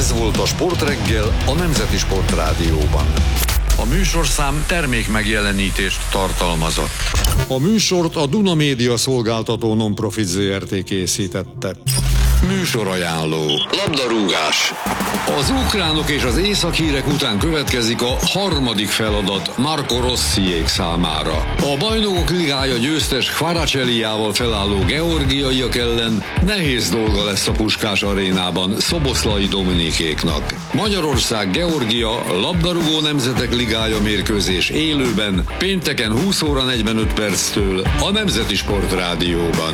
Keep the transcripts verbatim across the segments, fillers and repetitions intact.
Ez volt a Sportreggel a Nemzeti Sportrádióban. A műsorszám termék megjelenítést tartalmazott. A műsort a Duna Média Szolgáltató Non-Profit Zrt. Készítette. Műsorajánló. Labdarúgás. Az ukránok és az észak-hírek után következik a harmadik feladat Marco Rossiék számára. A Bajnokok Ligája győztes Kvaraceliával felálló georgiaiak ellen nehéz dolga lesz a Puskás arénában Szoboszlai Dominikéknak. Magyarország-Georgia labdarúgó nemzetek ligája mérkőzés élőben pénteken húsz óra negyvenöt perctől a Nemzeti Sportrádióban.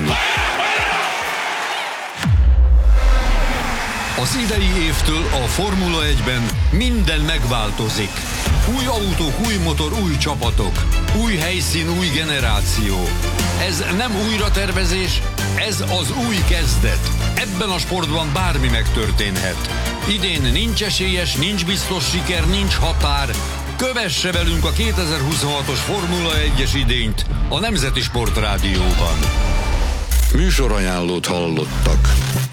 Az idei évtől a Formula egyben minden megváltozik. Új autók, új motor, új csapatok. Új helyszín, új generáció. Ez nem újratervezés, ez az új kezdet. Ebben a sportban bármi megtörténhet. Idén nincs esélyes, nincs biztos siker, nincs határ. Kövesse velünk a kétezer-huszonhatos Formula egyes idényt a Nemzeti Sportrádióban. Műsorajánlót hallottak.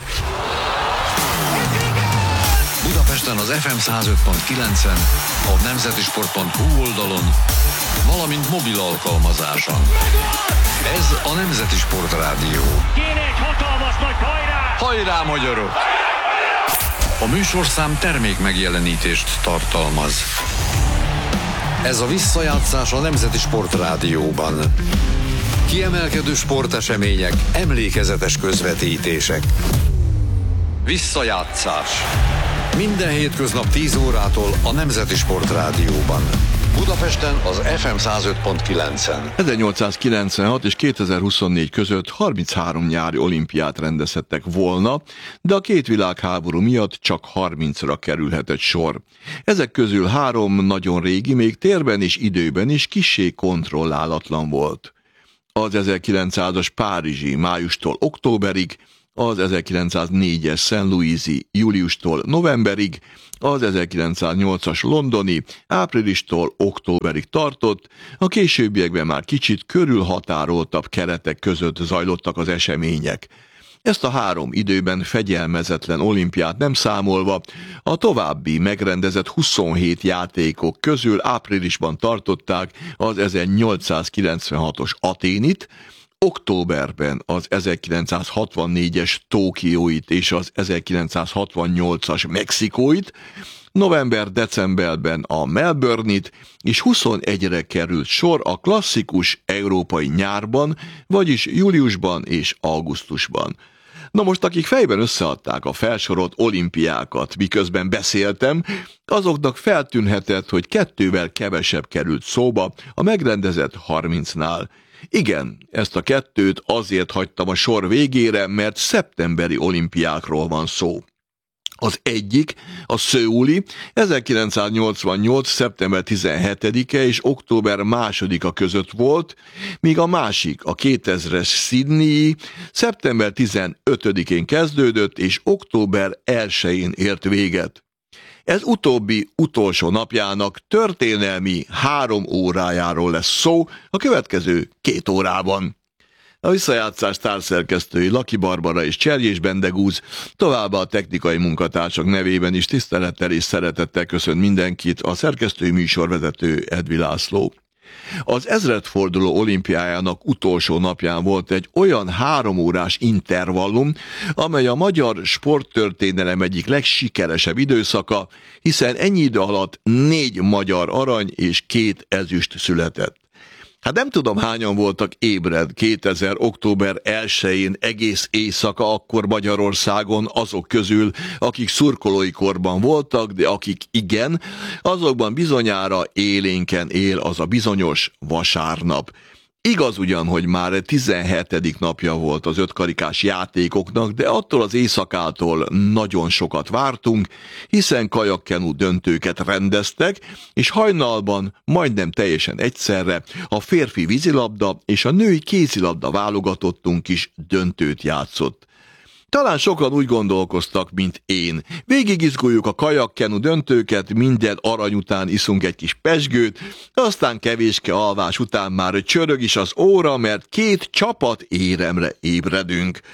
Budapesten az ef em száz öt pont kilencen, a nemzetisport pont hu oldalon, valamint mobil alkalmazáson. Ez a Nemzeti Sportrádió. Kéne egy hatalmas nagy hajrá! Hajrá, magyarok! A műsorszám termék megjelenítést tartalmaz. Ez a visszajátszás a Nemzeti Sportrádióban. Kiemelkedő sportesemények, emlékezetes közvetítések. Visszajátszás. Minden hétköznap tíz órától a Nemzeti Sportrádióban. Budapesten az ef em száz öt pont kilencen. ezernyolcszázkilencvenhat és kétezer-huszonnégy között harminchárom nyári olimpiát rendezhettek volna, de a két világháború miatt csak harmincra kerülhetett sor. Ezek közül három nagyon régi, még térben és időben is kissé kontrollálatlan volt. Az ezerkilencszázas párizsi májustól októberig, az ezerkilencszáznégyes Saint Louis-i júliustól novemberig, az ezerkilencszáznyolcas londoni áprilistól októberig tartott, a későbbiekben már kicsit körülhatároltabb keretek között zajlottak az események. Ezt a három időben fegyelmezetlen olimpiát nem számolva, a további megrendezett huszonhét játékok közül áprilisban tartották az ezernyolcszázkilencvenhatos Athénit, októberben az ezerkilencszázhatvannégyes Tokióit és az ezerkilencszázhatvannyolcas Mexikóit, november-decemberben a Melbourne-it, és huszonegyre került sor a klasszikus európai nyárban, vagyis júliusban és augusztusban. Na most, akik fejben összeadták a felsorolt olimpiákat, miközben beszéltem, azoknak feltűnhetett, hogy kettővel kevesebb került szóba a megrendezett harmincnál. Igen, ezt a kettőt azért hagytam a sor végére, mert szeptemberi olimpiákról van szó. Az egyik, a szöuli, ezerkilencszáznyolcvannyolc. szeptember tizenhetedike és október másodika között volt, míg a másik, a kétezres Sydney-i szeptember tizenötödikén kezdődött és október elsején ért véget. Ez utóbbi utolsó napjának történelmi három órájáról lesz szó a következő két órában. A visszajátszás társzerkesztői Laki Barbara és Cserjés Bendegúz, továbbá a technikai munkatársak nevében is tisztelettel és szeretettel köszönt mindenkit a szerkesztői műsorvezető Edvi László. Az ezredforduló olimpiájának utolsó napján volt egy olyan háromórás intervallum, amely a magyar sporttörténelem egyik legsikeresebb időszaka, hiszen ennyi idő alatt négy magyar arany és két ezüst született. Hát nem tudom, hányan voltak ébred kétezer. október elsején egész éjszaka akkor Magyarországon azok közül, akik szurkolói korban voltak, de akik igen, azokban bizonyára élénken él az a bizonyos vasárnap. Igaz ugyan, hogy már tizenhetedik napja volt az ötkarikás játékoknak, de attól az éjszakától nagyon sokat vártunk, hiszen kajakkenu döntőket rendeztek, és hajnalban majdnem teljesen egyszerre a férfi vízilabda és a női kézilabda válogatottunk is döntőt játszott. Talán sokan úgy gondolkoztak, mint én. Végigizguljuk a kajakkenu döntőket, minden arany után iszunk egy kis pezsgőt, aztán kevéske alvás után már csörög is az óra, mert két csapat éremre ébredünk.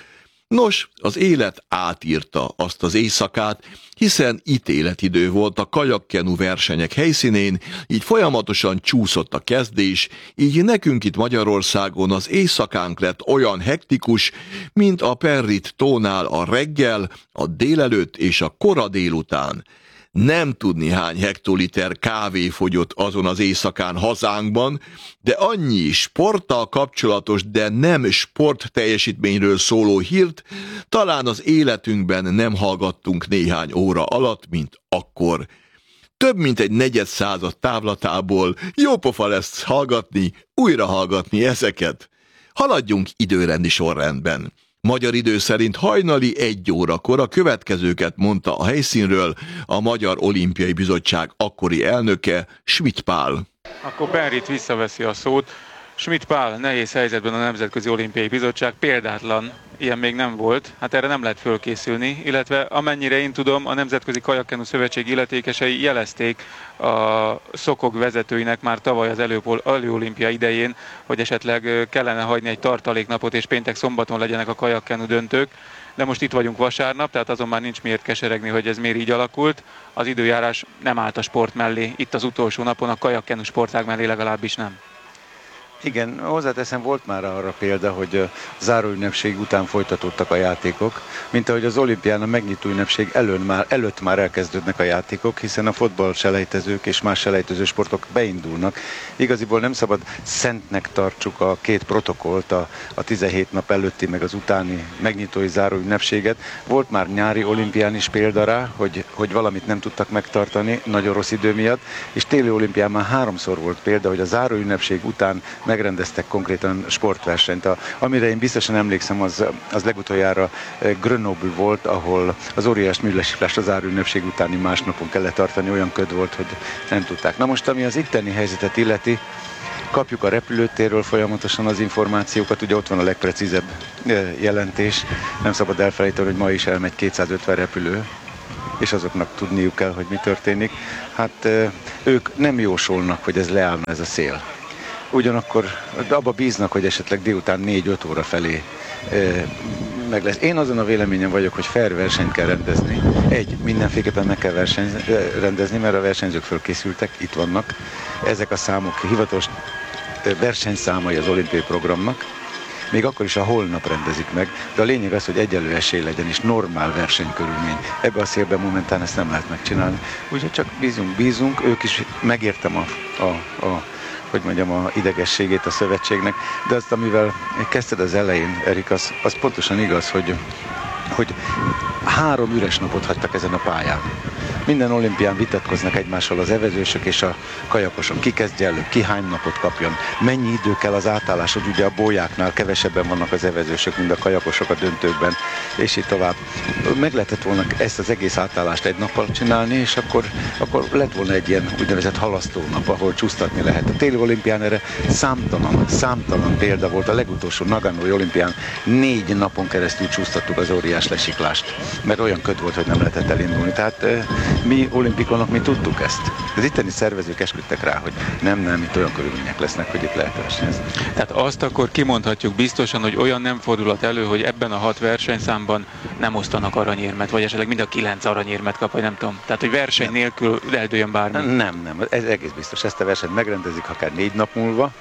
Nos, az élet átírta azt az éjszakát, hiszen ítéletidő volt a kajakkenu versenyek helyszínén, így folyamatosan csúszott a kezdés, így nekünk itt Magyarországon az éjszakánk lett olyan hektikus, mint a Perrit tónál a reggel, a délelőtt és a kora délután. Nem tudni hány hektoliter kávé fogyott azon az éjszakán hazánkban, de annyi sporttal kapcsolatos, de nem sport teljesítményről szóló hírt talán az életünkben nem hallgattunk néhány óra alatt, mint akkor. Több mint egy negyedszázad távlatából jópofa lesz hallgatni, újra hallgatni ezeket. Haladjunk időrendi sorrendben. Magyar idő szerint hajnali egy órakor a következőket mondta a helyszínről a Magyar Olimpiai Bizottság akkori elnöke, Schmidt Pál. Akkor Perrit visszaveszi a szót. Schmidt Pál, nehéz helyzetben a Nemzetközi Olimpiai Bizottság, példátlan, ilyen még nem volt, hát erre nem lehet fölkészülni, illetve amennyire én tudom, a Nemzetközi Kajakkenu Szövetség illetékesei jelezték a szokog vezetőinek már tavaly az előolimpia idején, hogy esetleg kellene hagyni egy tartaléknapot, és péntek szombaton legyenek a kajakkenu döntők, de most itt vagyunk vasárnap, tehát azon már nincs miért keseregni, hogy ez miért így alakult. Az időjárás nem állt a sport mellé, itt az utolsó napon a kajakkenu sportág mellé legalábbis nem. Igen, hozzáteszem, volt már arra példa, hogy a záróünnepség után folytatódtak a játékok, mint ahogy az olimpián a megnyitó ünnepség előtt már, előtt már elkezdődnek a játékok, hiszen a fotball selejtezők és más selejtező sportok beindulnak. Igaziból nem szabad szentnek tartsuk a két protokollt, a, a tizenhét nap előtti meg az utáni megnyitói záróünnepséget. Volt már nyári olimpián is példa rá, hogy, hogy valamit nem tudtak megtartani nagyon rossz idő miatt, és téli olimpián már háromszor volt példa, hogy a záróünnepség után megrendeztek konkrétan sportversenyt. A, amire én biztosan emlékszem, az, az legutoljára Grenoble volt, ahol az óriás műlesiklást az záróünnepség utáni másnapon kellett tartani, olyan köd volt, hogy nem tudták. Na most, ami az itteni helyzetet illeti, kapjuk a repülőtérről folyamatosan az információkat, ugye ott van a legprecízebb jelentés, nem szabad elfelejteni, hogy ma is elmegy kétszázötven repülő, és azoknak tudniuk kell, hogy mi történik. Hát ők nem jósolnak, hogy ez leállna ez a szél. Ugyanakkor abba bíznak, hogy esetleg délután négy-öt óra felé e, meg lesz. Én azon a véleményen vagyok, hogy fair versenyt kell rendezni. Egy, mindenféleképpen meg kell verseny, rendezni, mert a versenyzők fölkészültek, itt vannak. Ezek a számok hivatalos versenyszámai az olimpiai programnak. Még akkor is a holnap rendezik meg, de a lényeg az, hogy egyenlő esély legyen és normál versenykörülmény. Ebbe a szélben momentán ezt nem lehet megcsinálni. Úgyhogy csak bízunk, bízunk, ők is megértem a, a, a hogy mondjam, a idegességét a szövetségnek, de azt, amivel kezdted az elején, Erik, az, az pontosan igaz, hogy, hogy három üres napot hagytak ezen a pályán. Minden olimpián vitatkoznak egymással az evezősök és a kajakosok. Ki kezdje előbb, ki hány napot kapjon, mennyi idő kell az átállás, hogy ugye a bójáknál kevesebben vannak az evezősök, mint a kajakosok a döntőkben, és így tovább. Meg lehetett volna ezt az egész átállást egy nappal csinálni, és akkor, akkor lett volna egy ilyen úgynevezett halasztó nap, ahol csúsztatni lehet. A téli olimpián erre számtalan, számtalan példa volt. A legutolsó Naganói olimpián négy napon keresztül csúsztattuk az óriás lesiklást, mert olyan köd volt, hogy nem lehetett elindulni. Tehát mi olimpikonok, mi tudtuk ezt. Az itteni szervezők esküdtek rá, hogy nem, nem, itt olyan körülmények lesznek, hogy itt lehet versenyezni. Tehát azt akkor kimondhatjuk biztosan, hogy olyan nem fordulhat elő, hogy ebben a hat versenyszámban nem osztanak aranyérmet, vagy esetleg mind a kilenc aranyérmet kap, vagy nem tudom. Tehát, hogy verseny nem. nélkül eldőjön bármi. Nem, nem, ez egész biztos. Ezt a versenyt megrendezik akár négy nap múlva,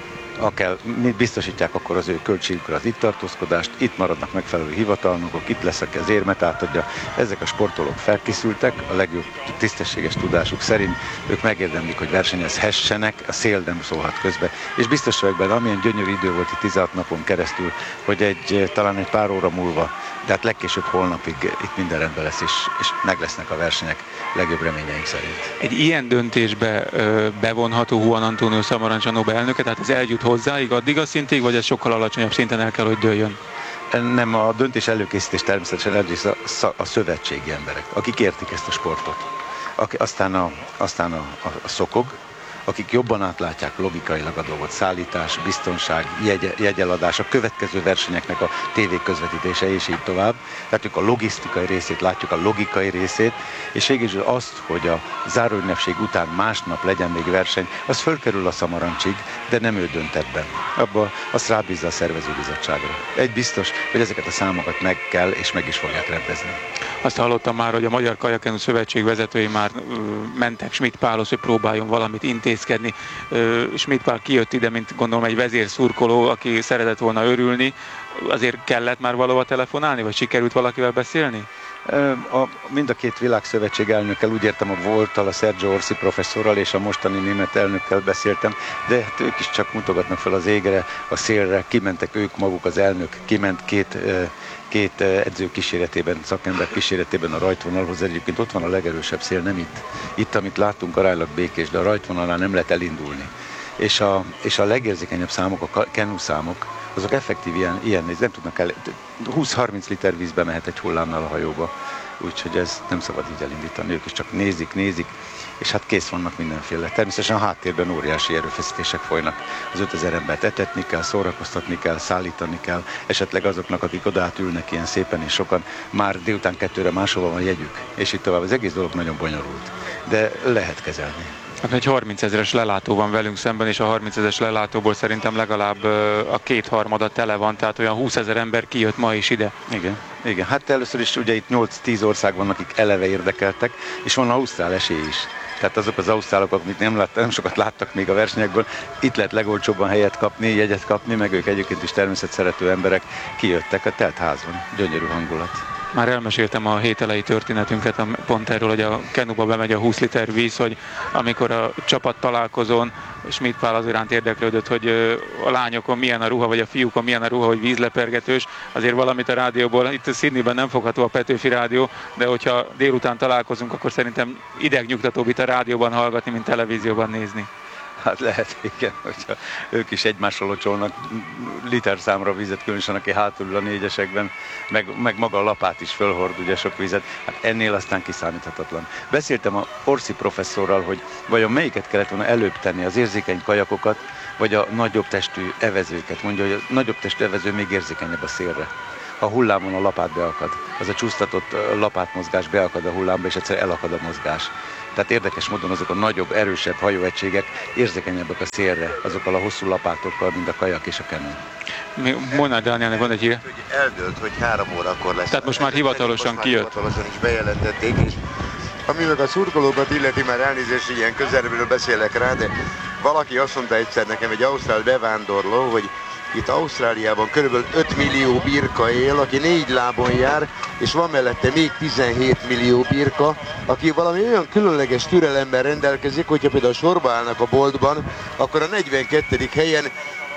akár biztosítják akkor az ő költségükre az itt tartózkodást, itt maradnak megfelelő hivatalnokok, itt lesz, aki az érmet átadja. Ezek a sportolók felkészültek, a legjobb tisztességes tudásuk szerint ők megérdemlik, hogy versenyezhessenek, a szél nem szólhat közbe. És biztos vagyok benne, amilyen gyönyörű idő volt itt tizenhat napon keresztül, hogy egy, talán egy pár óra múlva, de hát legkésőbb holnapig itt minden rendben lesz, és, és meg lesznek a versenyek legjobb reményeink szerint. Egy ilyen döntésbe ö, bevonható Juan Antonio Samaranch Nobel elnöke, tehát ez eljut hozzáig addig a szintig, vagy ez sokkal alacsonyabb szinten el kell, hogy dőljön? Nem, a döntés előkészítés természetesen egyrészt a, a szövetségi emberek, akik értik ezt a sportot. Aki, aztán a, aztán a, a, a szokog, akik jobban átlátják logikailag a dolgot, szállítás, biztonság, jegy, jegyeladás, a következő versenyeknek a tévé közvetítése és így tovább. Tehát a logisztikai részét, látjuk a logikai részét, és végül azt, hogy a záróünnepség után másnap legyen még verseny, az fölkerül a Szamarancsig, de nem ő dönt ebben. Abba azt rábízza a szervezőbizottságra. Egy biztos, hogy ezeket a számokat meg kell és meg is fogják rendezni. Azt hallottam már, hogy a Magyar Kajakenu Szövetség vezetői már ö, mentek Schmidt Pálhoz, hogy próbáljon valamit intézkedni. Ö, Schmidt Pál kijött ide, mint gondolom egy vezérszurkoló, aki szeretett volna örülni. Azért kellett már valahova telefonálni, vagy sikerült valakivel beszélni? A, mind a két világszövetség elnökkel, úgy értem a volttal, a Sergio Orsi professzorral és a mostani német elnökkel beszéltem, de hát ők is csak mutogatnak fel az égre, a szélre, kimentek ők maguk, az elnök kiment két, két edző kíséretében, szakember kíséretében a rajtvonalhoz. Egyébként ott van a legerősebb szél, nem itt. Itt, amit láttunk, aránylag békés, de a rajtvonalán nem lehet elindulni. És a, és a legérzékenyebb számok, a kenu számok, azok effektív ilyen, ilyen nem tudnak el, húsz-harminc liter vízbe mehet egy hullámnál a hajóba, úgyhogy ez nem szabad így elindítani, ők is csak nézik, nézik, és hát kész vannak mindenféle. Természetesen a háttérben óriási erőfeszítések folynak. Az ötezer embert etetni kell, szórakoztatni kell, szállítani kell, esetleg azoknak, akik oda átülnek ilyen szépen és sokan, már délután kettőre máshol van jegyük, és így tovább. Az egész dolog nagyon bonyolult, de lehet kezelni. Hát egy harminc ezeres lelátó van velünk szemben, és a harminc ezeres lelátóból szerintem legalább a kétharmada tele van, tehát olyan húszezer ember kijött ma is ide. Igen, igen. Hát először is ugye itt nyolc-tíz ország van, akik eleve érdekeltek, és van ausztrál esély is. Tehát azok az ausztrálok, akik nem, lát, nem sokat láttak még a versenyekből, itt lehet legolcsóbban helyet kapni, jegyet kapni, meg ők egyébként is természetszerető emberek kijöttek a telt házban. Gyönyörű hangulat. Már elmeséltem a hét elejé történetünket pont erről, hogy a kenuba bemegy a húsz liter víz, hogy amikor a csapat találkozón Schmidt Pál az iránt érdeklődött, hogy a lányokon milyen a ruha, vagy a fiúkon milyen a ruha, hogy vízlepergetős, azért valamit a rádióból, itt Sydneyben nem fogható a Petőfi rádió, de hogyha délután találkozunk, akkor szerintem idegnyugtatóbb itt a rádióban hallgatni, mint televízióban nézni. Hát lehet, igen, hogyha ők is egymással locsolnak liter számra vizet, különösen aki hátul a négyesekben, meg, meg maga a lapát is fölhord ugye sok vizet, hát ennél aztán kiszámíthatatlan. Beszéltem a Orsi professzorral, hogy vajon melyiket kellett volna előbb tenni, az érzékeny kajakokat, vagy a nagyobb testű evezőket. Mondja, hogy a nagyobb testű evező még érzékenyebb a szélre. Ha a hullámon a lapát beakad, az a csúsztatott lapátmozgás beakad a hullámba, és egyszer elakad a mozgás. Tehát érdekes módon azok a nagyobb, erősebb hajóegységek érzékenyebbek a szélre, azokkal a hosszú lapátokkal, mint a kajak és a kenu. Molnár Dánielnek van egy hír. Eldőlt, hogy három órakor lesz. Tehát most már hivatalosan most kijött. Már hivatalosan is bejelentették, és ami meg a szurkolókat illeti, már elnézést, ilyen közelről beszélek rá, de valaki azt mondta egyszer nekem, egy ausztrál bevándorló, hogy itt Ausztráliában körülbelül öt millió birka él, aki négy lábon jár, és van mellette még tizenhét millió birka, aki valami olyan különleges türelemmel rendelkezik, hogyha például sorba állnak a boltban, akkor a negyvenkettedik helyen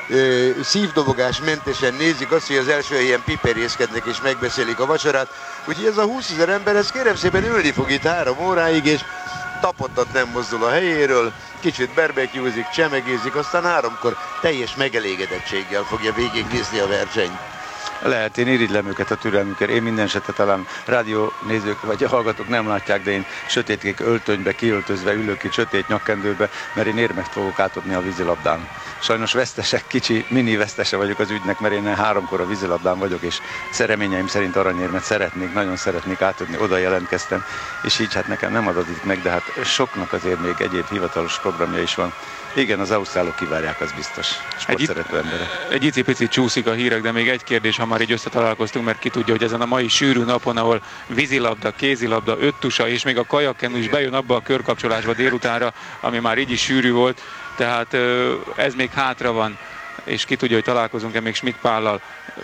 ö, szívdobogás mentesen nézik azt, hogy az első helyen piperészkednek és megbeszélik a vacsorát. Úgyhogy ez a húszezer ember, ez kérem szépen ülni fog itt három óráig, és tapottat nem mozdul a helyéről, kicsit barbecue-zik, csemegézik, aztán háromkor teljes megelégedettséggel fogja végignézni a versenyt. Lehet, én irigylem őket a türelmükért. Én minden esetre talán rádiónézők vagy a hallgatók nem látják, de én sötétkék öltönybe, kiöltözve ülök itt sötét nyakkendőbe, mert én érmet fogok átadni a vízilabdán. Sajnos vesztesek, kicsi, mini vesztese vagyok az ügynek, mert én háromkor a vízilabdán vagyok, és szereményeim szerint aranyérmet szeretnék, nagyon szeretnék átadni, oda jelentkeztem, és így hát nekem nem adatik meg, de hát soknak azért még egyéb hivatalos programja is van. Igen, az ausztrálok kivárják, az biztos. Sportszerető emberek. Egy icipicit csúszik a hírek, de még egy kérdés, ha már így összetalálkoztunk, mert ki tudja, hogy ezen a mai sűrű napon, ahol vízilabda, kézilabda, öttusa és még a kajakkenu is bejön abba a körkapcsolásba délutánra, ami már így is sűrű volt, tehát ez még hátra van, és ki tudja, hogy találkozunk-e még Schmidt Pállal.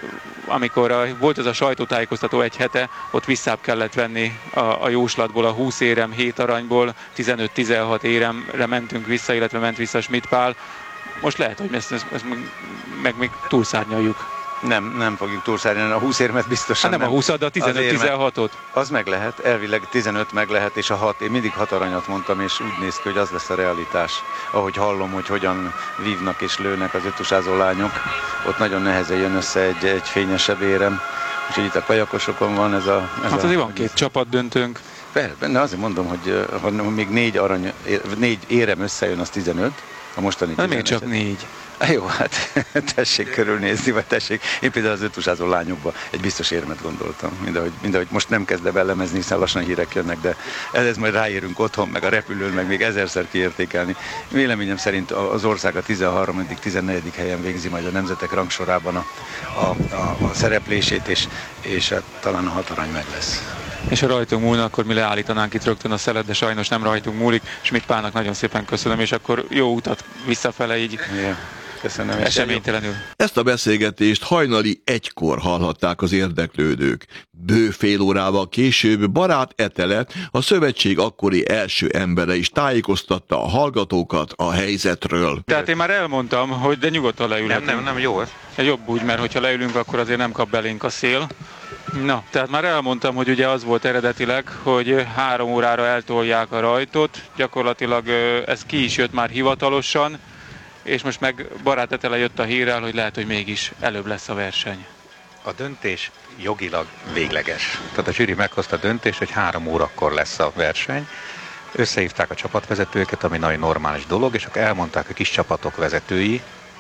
Amikor a, volt ez a sajtótájékoztató egy hete, ott visszább kellett venni a, a jóslatból, a húsz érem, hét aranyból, tizenöt-tizenhat éremre mentünk vissza, illetve ment vissza Schmidt Pál. Most lehet, hogy ezt, ezt, ezt meg, meg még túlszárnyaljuk. Nem, nem fogjuk túlszárnyalni, a húsz érmet biztosan hát nem. nem a húszat, de a tizenöt-tizenhatot. Az meg lehet, elvileg tizenöt meg lehet, és a hat, én mindig hat aranyat mondtam, és úgy néz ki, hogy az lesz a realitás. Ahogy hallom, hogy hogyan vívnak és lőnek az öttusázó lányok, ott nagyon nehezen jön össze egy, egy fényesebb érem. Úgyhogy itt a kajakosokon van ez a... Ez hát a, azért van két csapat döntőnk. Benne azért mondom, hogy ha még négy, arany, négy érem összejön, az tizenöt, a mostani tizenöt. Még csak négy. Jó, hát tessék körülnézni, vagy tessék. Én például az ötusázó lányokban egy biztos érmet gondoltam. Mindahogy, mindahogy most nem kezdem elemezni, hiszen lassan hírek jönnek, de ez majd ráérünk otthon, meg a repülőn, meg még ezerszer kiértékelni. Véleményem szerint az ország a tizenharmadik tizennegyedik helyen végzi majd a nemzetek rangsorában a, a, a, a szereplését, és, és hát talán a hat arany meg lesz. És ha rajtunk múlna, akkor mi leállítanánk itt rögtön a szelet, de sajnos nem rajtunk múlik. Schmidt Pálnak nagyon szépen köszönöm, és akkor jó utat visszafele így. Yeah. Köszönöm. Eseménytelenül. Ezt a beszélgetést hajnali egykor hallhatták az érdeklődők. Bő fél órával később Barát Etele, a szövetség akkori első embere is tájékoztatta a hallgatókat a helyzetről. Tehát én már elmondtam, hogy de nyugodtan leülhetünk. Nem, nem, nem, jó. Jobb úgy, mert hogyha leülünk, akkor azért nem kap belénk a szél. Na, tehát már elmondtam, hogy ugye az volt eredetileg, hogy három órára eltolják a rajtot. Gyakorlatilag ez ki is jött már hivatalosan, és most meg Barát Etele jött a hírrel, hogy lehet, hogy mégis előbb lesz a verseny. A döntés jogilag végleges. Tehát a zsűri meghozta a döntést, hogy három órakor lesz a verseny. Összehívták a csapatvezetőket, ami nagyon normális dolog, és akkor elmondták a kis csapatok vezetői,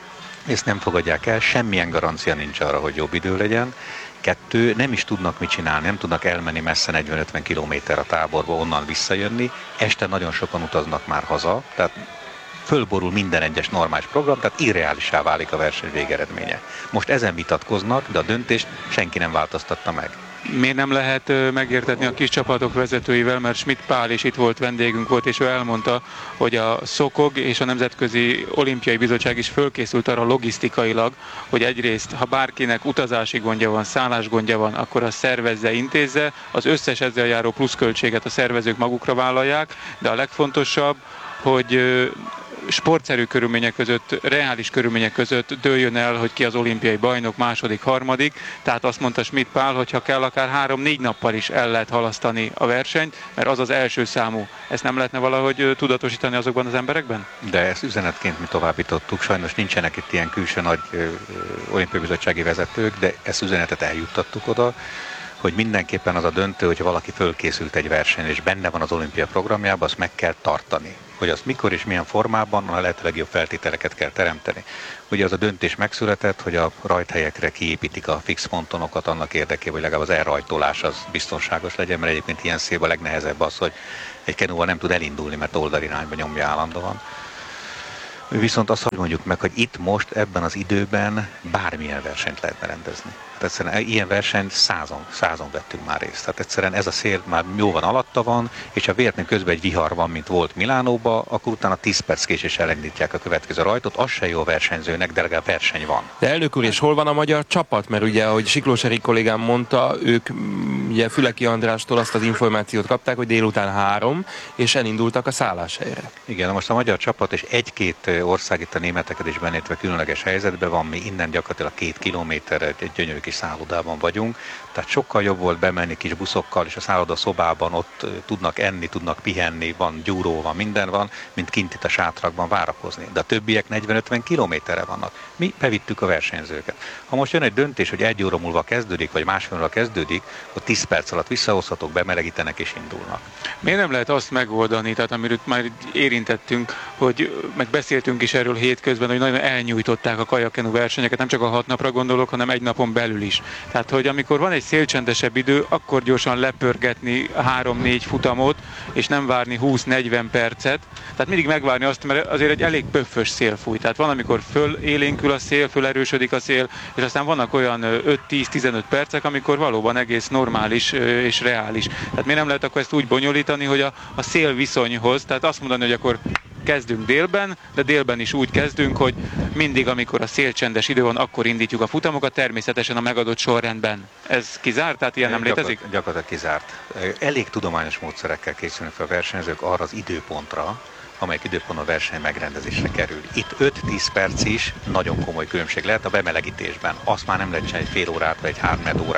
ezt nem fogadják el, semmilyen garancia nincs arra, hogy jobb idő legyen. Kettő, nem is tudnak mit csinálni, nem tudnak elmenni messze negyven-ötven kilométer a táborba, onnan visszajönni. Este nagyon sokan utaznak már haza, tehát fölborul minden egyes normális program, tehát irreálisá válik a verseny végeredménye. Most ezen vitatkoznak, de a döntést senki nem változtatta meg. Miért nem lehet megértetni a kis csapatok vezetőivel, mert Schmidt Pál is itt volt, vendégünk volt, és ő elmondta, hogy a Szokog és a Nemzetközi Olimpiai Bizottság is fölkészült arra logisztikailag, hogy egyrészt, ha bárkinek utazási gondja van, szállásgondja van, akkor azt szervezze, intézze, az összes ezzel járó pluszköltséget a szervezők magukra vállalják, de a legfontosabb, hogy sportszerű körülmények között, reális körülmények között dőljön el, hogy ki az olimpiai bajnok, második, harmadik. Tehát azt mondta Schmidt Pál, hogy ha kell, akár három-négy nappal is el lehet halasztani a versenyt, mert az az első számú. Ezt nem lehetne valahogy tudatosítani azokban az emberekben? De ezt üzenetként mi továbbítottuk. Sajnos nincsenek itt ilyen külső nagy olimpiai bizottsági vezetők, de ezt üzenetet eljuttattuk oda, hogy mindenképpen az a döntő, hogyha valaki fölkészült egy versenyre, és benne van az olimpia programjában, azt meg kell tartani. Hogy azt mikor és milyen formában a lehető legjobb feltételeket kell teremteni. Ugye az a döntés megszületett, hogy a rajthelyekre kiépítik a fix pontonokat annak érdekében, hogy legalább az elrajtolás az biztonságos legyen, mert egyébként ilyen szélben a legnehezebb az, hogy egy kenúval nem tud elindulni, mert oldalirányba nyomja állandóan. Viszont azt mondjuk meg, hogy itt most ebben az időben bármilyen versenyt lehetne rendezni. Hát egyszerűen ilyen versenyt százon, százon vettünk már részt. Tehát egyszerűen ez a szél már jóvan alatta van, és ha véletlenül közben egy vihar van, mint volt Milánóban, akkor utána tíz perc késéssel elindítják a következő rajtot. Az se jó a versenyzőnek, de legalább verseny van. De elnök úr, és hol van a magyar csapat? Mert ugye, ahogy Siklós Erik kollégám mondta, ők ugye Füleki Andrástól azt az információt kapták, hogy délután három, és elindultak a szálláshelyre. Igen, most a magyar csapat és egy-két ország, itt a németeket is benétve különleges helyzetben van, mi innen gyakorlatilag két kilométerre egy gyönyörű kis szállodában vagyunk, tehát sokkal jobb volt bemenni kis buszokkal, és a szálloda szobában ott tudnak enni, tudnak pihenni, van gyúró, van minden van, mint kint itt a sátrakban várakozni. De a többiek negyven-ötven kilométerre vannak. Mi bevittük a versenyzőket. Ha most jön egy döntés, hogy egy óra múlva kezdődik, vagy másfél óra kezdődik, akkor tíz perc alatt visszahozhatók, bemelegítenek és indulnak. Miért nem lehet azt megoldani, tehát amiről már érintettünk, hogy megbeszéltünk is erről hétközben, hogy nagyon elnyújtották a kajakkenu versenyeket, nem csak a hat napra gondolok, hanem egy napon belül is. Tehát, hogy amikor van egy szélcsendesebb idő, akkor gyorsan lepörgetni három-négy futamot, és nem várni húsz-negyven percet. Tehát mindig megvárni azt, mert azért egy elég pöffös szél fúj. Tehát van, amikor fölélénkül a szél, fölerősödik a szél, és aztán vannak olyan öt-tíz-tizenöt percek, amikor valóban egész normális és reális. Tehát miért nem lehet akkor ezt úgy bonyolítani, hogy a, a szél viszonyhoz, tehát azt mondani, hogy akkor kezdünk délben, de délben is úgy kezdünk, hogy mindig, amikor a szélcsendes idő van, akkor indítjuk a futamokat, természetesen a megadott sorrendben. Ez kizárt? Tehát ilyen nem Gyakor- létezik? Gyakorlatilag kizárt. Elég tudományos módszerekkel készülnek fel a versenyzők arra az időpontra, amelyik időpont a verseny megrendezésre kerül. Itt öt-tíz perc is nagyon komoly különbség lehet a bemelegítésben. Azt már nem lehet csinálni egy fél órát vagy egy három órát,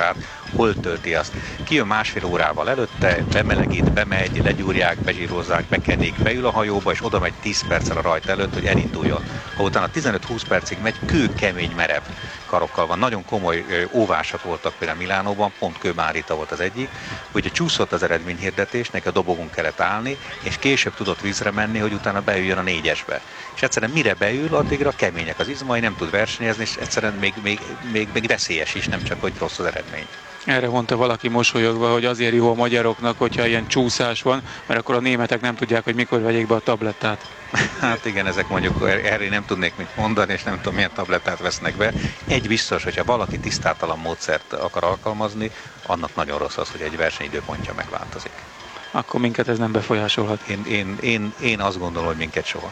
hol tölti azt. Kijön másfél órával előtte, bemelegít, bemegy, legyúrják, bezsírozzák, bekenik, beül a hajóba, és oda megy tíz perccel a rajta előtt, hogy elinduljon. Ha utána tizenöt-húsz percig megy, kőkemény merev karokkal van. Nagyon komoly óvások voltak például Milánóban, pont Kőbánrita volt az egyik, hogy csúszott az eredményhirdetés, neki a dobogón kellett állni, és később tudott vízre menni, hogy utána beüljön a négyesbe. És egyszerűen mire beül, addigra kemények az izmai, nem tud versenyezni, és egyszerűen még, még, még, még veszélyes is, nem csak hogy rossz az eredmény. Erre mondta valaki mosolyogva, hogy azért jó a magyaroknak, hogyha ilyen csúszás van, mert akkor a németek nem tudják, hogy mikor vegyék be a tablettát. Hát igen, ezek mondjuk, erre nem tudnék mit mondani, és nem tudom, milyen tablettát vesznek be. Egy biztos, hogyha valaki tisztátalan módszert akar alkalmazni, annak nagyon rossz az, hogy egy versenyidőpontja megváltozik. Akkor minket ez nem befolyásolhat. Én, én, én, én azt gondolom, hogy minket soha.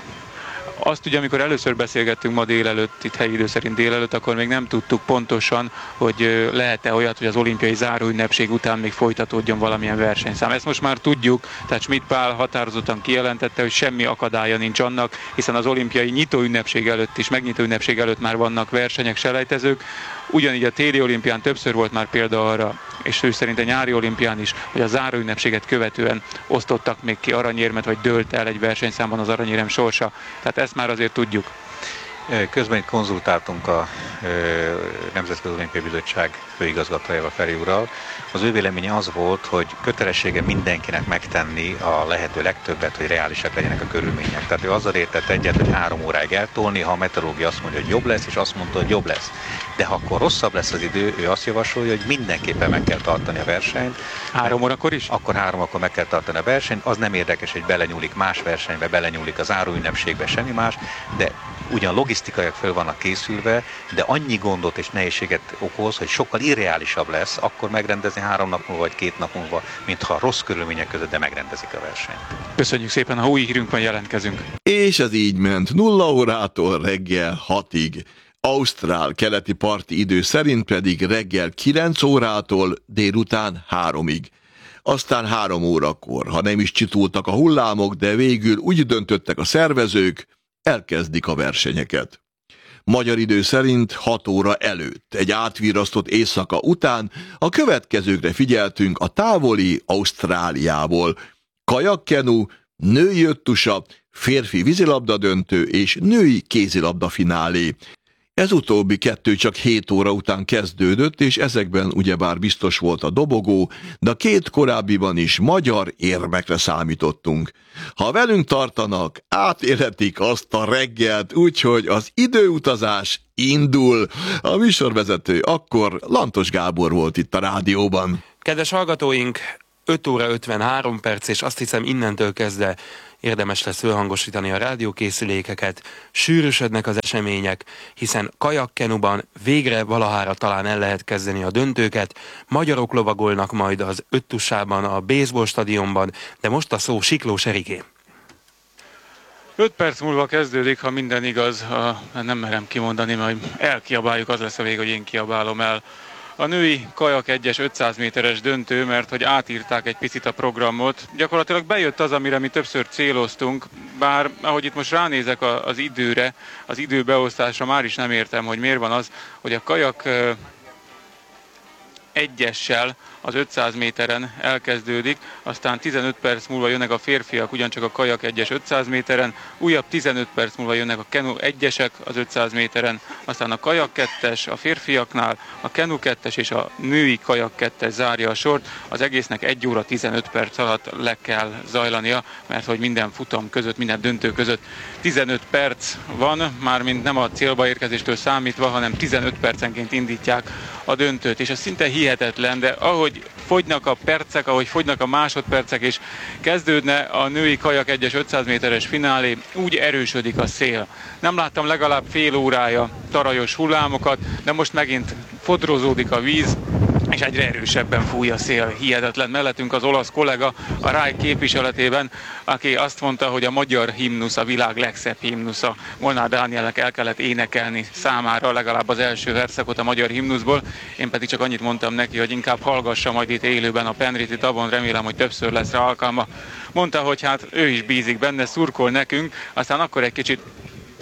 Azt ugye, amikor először beszélgettünk ma délelőtt, itt helyi idő szerint délelőtt, akkor még nem tudtuk pontosan, hogy lehet-e olyat, hogy az olimpiai záróünnepség után még folytatódjon valamilyen versenyszám. Ezt most már tudjuk, tehát Schmidt Pál határozottan kijelentette, hogy semmi akadálya nincs annak, hiszen az olimpiai nyitóünnepség előtt is, megnyitó ünnepség előtt már vannak versenyek, selejtezők. Ugyanígy a téli olimpián többször volt már példa arra, és ő szerint a nyári olimpián is, hogy a záróünnepséget követően osztottak még ki aranyérmet, vagy dőlt el egy versenyszámban az aranyérem sorsa. Tehát ezt már azért tudjuk. Közben itt konzultáltunk a Nemzetközi Olimpiai Bizottság főigazgatójával, Feri úrral. Az ő véleménye az volt, hogy kötelessége mindenkinek megtenni a lehető legtöbbet, hogy reálisak legyenek a körülmények. Tehát ő azzal értett egyet, hogy három óráig eltolni, ha a meteorológia azt mondja, hogy jobb lesz, és azt mondta, hogy jobb lesz. De ha akkor rosszabb lesz az idő, ő azt javasolja, hogy mindenképpen meg kell tartani a versenyt. Három órakor is? Akkor három akkor meg kell tartani a versenyt. Az nem érdekes, hogy belenyúlik más versenybe, belenyúlik az záróünnepségbe, semmi más, de ugyan logisztikaiak föl vannak készülve, de annyi gondot és nehézséget okoz, hogy sokkal irreálisabb lesz akkor megrendezni három nap múlva vagy két nap múlva, mintha rossz körülmények között, de megrendezik a versenyt. Köszönjük szépen, ha új hírünk van, jelentkezünk. És ez így ment nulla órától reggel hatig. Ausztrál keleti parti idő szerint pedig reggel kilenc órától délután háromig. Aztán három órakor, ha nem is csitultak a hullámok, de végül úgy döntöttek a szervezők, elkezdik a versenyeket. Magyar idő szerint hat óra előtt, egy átvirrasztott éjszaka után a következőkre figyeltünk a távoli Ausztráliából. Kajakkenu, női öttusa, férfi vízilabda döntő és női kézilabda finálé. Ez utóbbi kettő csak hét óra után kezdődött, és ezekben ugyebár biztos volt a dobogó, de a két korábbiban is magyar érmekre számítottunk. Ha velünk tartanak, átélhetik azt a reggelt, úgyhogy az időutazás indul. A műsorvezető akkor Lantos Gábor volt itt a rádióban. Kedves hallgatóink, öt óra ötvenhárom perc, és azt hiszem innentől kezdve érdemes lesz fölhangosítani a rádiókészülékeket, sűrűsödnek az események, hiszen kajakkenuban végre valahára talán el lehet kezdeni a döntőket, magyarok lovagolnak majd az öttusában, a baseball stadionban, de most a szó Siklós Eriké. öt perc múlva kezdődik, ha minden igaz, a, nem merem kimondani, majd elkiabáljuk, az lesz a vég, hogy én kiabálom el. A női kajak egyes ötszáz méteres döntő, mert hogy átírták egy picit a programot. Gyakorlatilag bejött az, amire mi többször céloztunk, bár ahogy itt most ránézek az időre, az időbeosztásra, már is nem értem, hogy miért van az, hogy a kajak egyessel az ötszáz méteren elkezdődik, aztán tizenöt perc múlva jönnek a férfiak ugyancsak a kajak egyes ötszáz méteren, újabb tizenöt perc múlva jönnek a kenu egyesek az ötszáz méteren, aztán a kajak kettes a férfiaknál, a kenu kettes és a női kajak kettes zárja a sort, az egésznek egy óra tizenöt perc alatt le kell zajlania, mert hogy minden futam között, minden döntő között tizenöt perc van, mármint nem a célba érkezéstől számítva, hanem tizenöt percenként indítják a döntőt, és ez szinte hihetetlen, de ahogy fogynak a percek, ahogy fogynak a másodpercek, és kezdődne a női kajak egyes ötszáz méteres finálé, úgy erősödik a szél. Nem láttam legalább fél órája tarajos hullámokat, de most megint fodrozódik a víz, és egyre erősebben fúj a szél. Hihetetlen. Mellettünk az olasz kollega a ráj képviseletében, aki azt mondta, hogy a magyar himnusz a világ legszebb himnusza. Molnár Dánielnek el kellett énekelni számára legalább az első verszakot a magyar himnuszból. Én pedig csak annyit mondtam neki, hogy inkább hallgassa majd itt élőben a Penriti tavon, remélem, hogy többször lesz rá alkalma. Mondta, hogy hát ő is bízik benne, szurkol nekünk, aztán akkor egy kicsit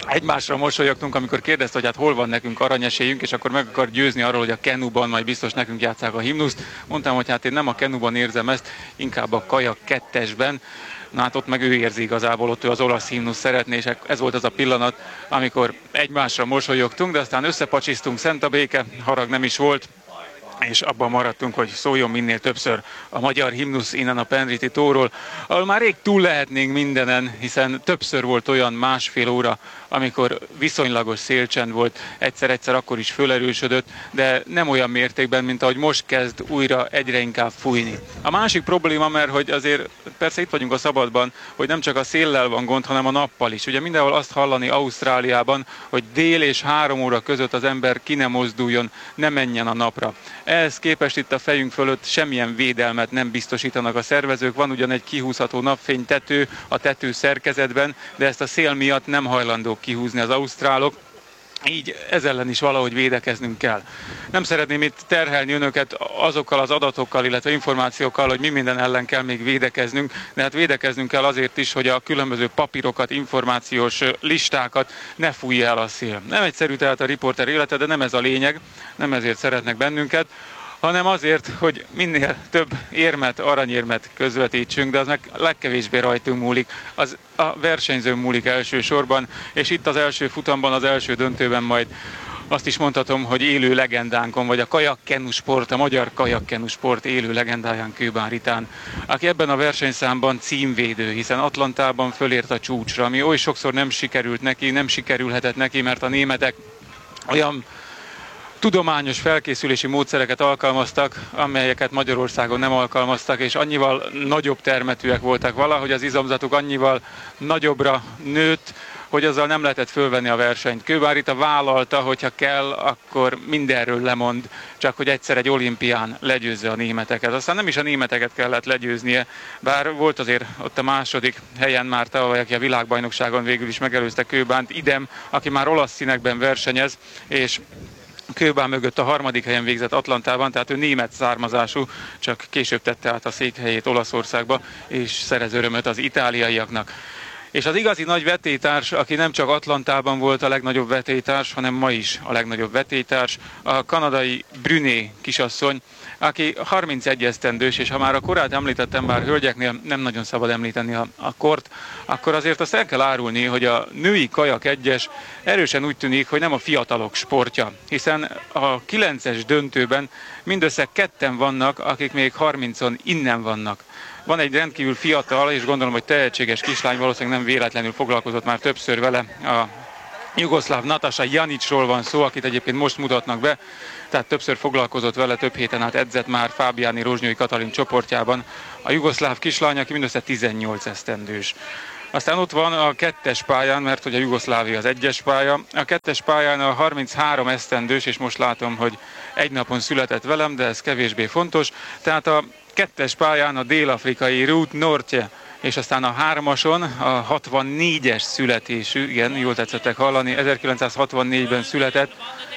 egymásra mosolyogtunk, amikor kérdezte, hogy hát hol van nekünk aranyesélyünk, és akkor meg akar győzni arról, hogy a Kenuban majd biztos nekünk játsszák a himnuszt. Mondtam, hogy hát én nem a Kenuban érzem ezt, inkább a Kajak kettesben. Na hát ott meg ő érzi igazából, ott ő az olasz himnusz szeretné, és ez volt az a pillanat, amikor egymásra mosolyogtunk, de aztán összepacsisztunk, szent a béke, harag nem is volt, és abban maradtunk, hogy szóljon minél többször a magyar himnusz innen a Pendriti tóról, ahol már rég túl lehetnénk mindenen, hiszen többször volt olyan másfél óra, amikor viszonylagos szélcsend volt, egyszer-egyszer akkor is fölerősödött, de nem olyan mértékben, mint ahogy most kezd újra egyre inkább fújni. A másik probléma, mert hogy azért persze itt vagyunk a szabadban, hogy nem csak a széllel van gond, hanem a nappal is. Ugye mindenhol azt hallani Ausztráliában, hogy dél és három óra között az ember ki ne mozduljon, ne menjen a napra. Ehhez képest itt a fejünk fölött semmilyen védelmet nem biztosítanak a szervezők. Van ugyan egy kihúzható napfénytető a tető szerkezetben, de ezt a szél miatt nem hajlandók kihúzni az ausztrálok. Így ez ellen is valahogy védekeznünk kell. Nem szeretném itt terhelni önöket azokkal az adatokkal, illetve információkkal, hogy mi minden ellen kell még védekeznünk, de hát védekeznünk kell azért is, hogy a különböző papírokat, információs listákat ne fújja el a szél. Nem egyszerű tehát a riporter élete, de nem ez a lényeg, nem ezért szeretnek bennünket, hanem azért, hogy minél több érmet, aranyérmet közvetítsünk, de az meg legkevésbé rajtunk múlik, az a versenyzőn múlik elsősorban, és itt az első futamban, az első döntőben majd azt is mondhatom, hogy élő legendánkon, vagy a kajakkenusport, a magyar kajakkenusport élő legendáján, Kőbán Ritán, aki ebben a versenyszámban címvédő, hiszen Atlantában fölért a csúcsra, ami oly sokszor nem sikerült neki, nem sikerülhetett neki, mert a németek olyan tudományos felkészülési módszereket alkalmaztak, amelyeket Magyarországon nem alkalmaztak, és annyival nagyobb termetűek voltak valahogy, az izomzatuk annyival nagyobbra nőtt, hogy azzal nem lehetett fölvenni a versenyt. Kőbán Rita vállalta, hogyha kell, akkor mindenről lemond, csak hogy egyszer egy olimpián legyőzze a németeket. Aztán nem is a németeket kellett legyőznie, bár volt azért ott a második helyen már tavaly, aki a világbajnokságon végül is megelőzte Kőbánt, Idem, aki már olasz színekben versenyez, és Kőbán mögött a harmadik helyen végzett Atlantában, tehát ő német származású, csak később tette át a székhelyét Olaszországba, és szerez örömöt az itáliaiaknak. És az igazi nagy vetélytárs, aki nem csak Atlantában volt a legnagyobb vetélytárs, hanem ma is a legnagyobb vetélytárs, a kanadai Brunet kisasszony, aki harmincegy esztendős, és ha már a korát említettem, bár hölgyeknél nem nagyon szabad említeni a, a kort, akkor azért azt el kell árulni, hogy a női kajak egyes erősen úgy tűnik, hogy nem a fiatalok sportja, hiszen a kilences döntőben mindössze ketten vannak, akik még harmincon innen vannak. Van egy rendkívül fiatal, és gondolom, hogy tehetséges kislány, valószínűleg nem véletlenül foglalkozott már többször vele, a jugoszláv Nataša Janićról van szó, akit egyébként most mutatnak be, tehát többször foglalkozott vele, több héten át edzett már Fábiáni Rozsnyói Katalin csoportjába. A jugoszláv kislány, aki mindössze tizennyolc esztendős. Aztán ott van a kettes pályán, mert hogy a Jugoszlávia az egyes pálya. A kettes pályán a harminchárom esztendős, és most látom, hogy egy napon született velem, de ez kevésbé fontos. Tehát a kettes pályán a dél-afrikai Ruud Nortje, és aztán a hármason a hatvannégyes születésű, igen, jól tetszettek hallani, ezerkilencszázhatvannégyben született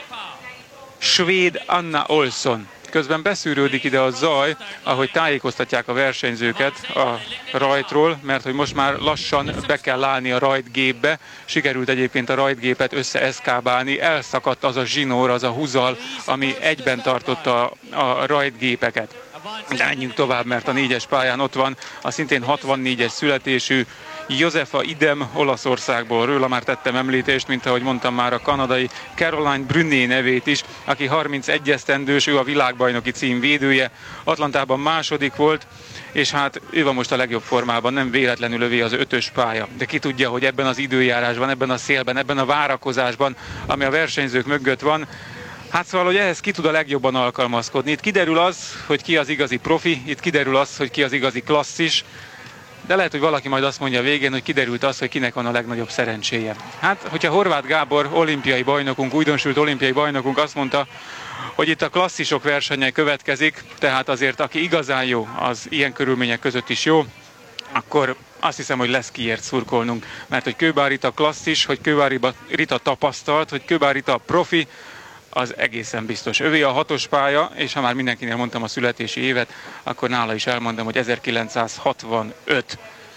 svéd Anna Olsson. Közben beszűrődik ide a zaj, ahogy tájékoztatják a versenyzőket a rajtról, mert hogy most már lassan be kell állni a rajtgépbe. Sikerült egyébként a rajtgépet összeeszkábálni, elszakadt az a zsinór, az a húzal, ami egyben tartotta a rajtgépeket. De menjünk tovább, mert a négyes pályán ott van a szintén hatvannégyes születésű Josefa Idem Olaszországból, róla már tettem említést, mint ahogy mondtam már a kanadai Caroline Brunet nevét is, aki harmincegy esztendős, ő a világbajnoki cím védője, Atlantában második volt, és hát ő van most a legjobb formában, nem véletlenül övé az ötös pálya. De ki tudja, hogy ebben az időjárásban, ebben a szélben, ebben a várakozásban, ami a versenyzők mögött van, hát szóval, hogy ehhez ki tud a legjobban alkalmazkodni. Itt kiderül az, hogy ki az igazi profi, itt kiderül az, hogy ki az igazi klasszis, de lehet, hogy valaki majd azt mondja a végén, hogy kiderült az, hogy kinek van a legnagyobb szerencséje. Hát, hogyha Horváth Gábor, olimpiai bajnokunk, újdonsült olimpiai bajnokunk azt mondta, hogy itt a klasszisok versenye következik, tehát azért aki igazán jó, az ilyen körülmények között is jó, akkor azt hiszem, hogy lesz kiért szurkolnunk, mert hogy Kőbán Rita klasszis, hogy Kőbán Rita tapasztalt, hogy Kőbán Rita profi, az egészen biztos. Övé a hatos pálya, és ha már mindenkinél mondtam a születési évet, akkor nála is elmondom, hogy ezerkilencszázhatvanöt.